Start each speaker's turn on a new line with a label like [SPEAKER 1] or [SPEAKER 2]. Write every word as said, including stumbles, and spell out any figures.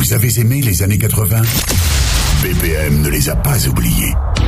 [SPEAKER 1] Vous avez aimé les années quatre-vingts? B P M ne les a pas oubliés.